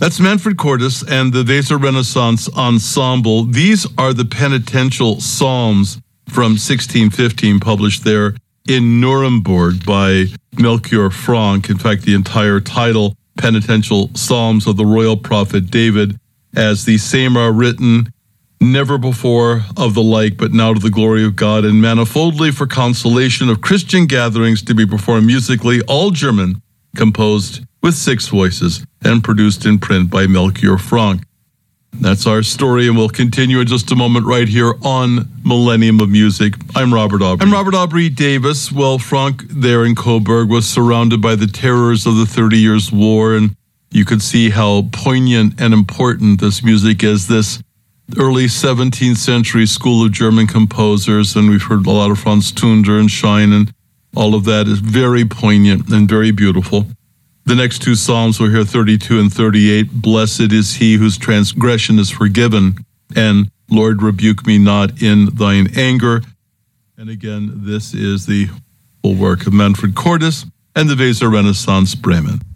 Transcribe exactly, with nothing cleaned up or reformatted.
That's Manfred Cordes and the Weser Renaissance Ensemble. These are the penitential psalms from sixteen fifteen, published there in Nuremberg by Melchior Frank. In fact, the entire title, Penitential Psalms of the Royal Prophet David, as the same are written, never before of the like, but now to the glory of God, and manifoldly for consolation of Christian gatherings to be performed musically, all German, composed with six voices, and produced in print by Melchior Frank. That's our story, and we'll continue in just a moment right here on Millennium of Music. I'm Robert Aubrey. I'm Robert Aubrey Davis. Well, Frank there in Coburg was surrounded by the terrors of the Thirty Years' War, and you could see how poignant and important this music is. This early seventeenth century school of German composers, and we've heard a lot of Franz Tunder and Schein, and all of that is very poignant and very beautiful. The next two psalms we'll hear, thirty-two and thirty-eight. Blessed is he whose transgression is forgiven, and Lord, rebuke me not in thine anger. And again, this is the full work of Manfred Cordes and the Weser Renaissance Bremen.